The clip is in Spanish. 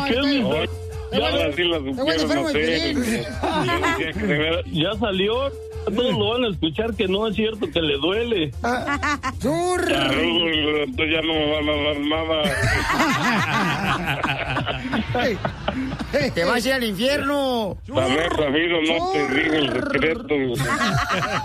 ¿Qué es mi suegra? Ahora sí la supieron hacer. Ya salió. Todos lo van a escuchar que no es cierto, que le duele. Entonces ya no me van a dar nada. Te vas a ir al infierno. A ver, Ramiro, no te digo el secreto.